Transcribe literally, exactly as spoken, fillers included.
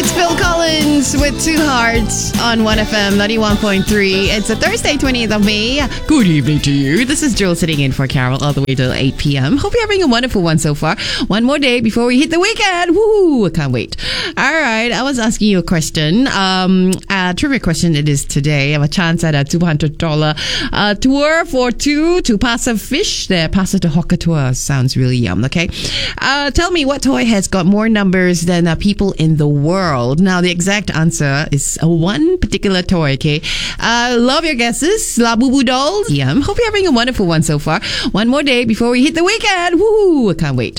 It's Phil Collins with Two Hearts on one F M ninety-one point three. It's a Thursday, twentieth of May. Good evening to you. This is Jill sitting in for Carol all the way till eight p.m. Hope you're having a wonderful one so far. One more day before we hit the weekend. Woohoo! I can't wait. All right, I was asking you a question. Um, a trivia question it is today. I have a chance at a two hundred dollars uh, tour for two to Pasa Fish. The Pasa to Hoka tour sounds really yum, okay? Uh, tell me what toy has got more numbers than uh, people in the world. Now, the exact answer is uh, one particular toy, okay? Uh, love your guesses. Labubu dolls. Yum. Hope you're having a wonderful one so far. One more day before we hit the weekend. Woohoo! I can't wait.